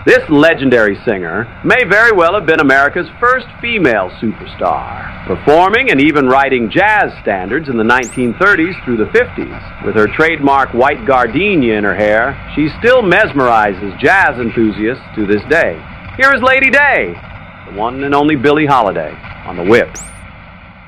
This legendary singer may very well have been America's first female superstar, performing and even writing jazz standards in the 1930s through the 50s. With her trademark white gardenia in her hair, she still mesmerizes jazz enthusiasts to this day. Here is Lady Day, the one and only Billie Holiday, on The Whip.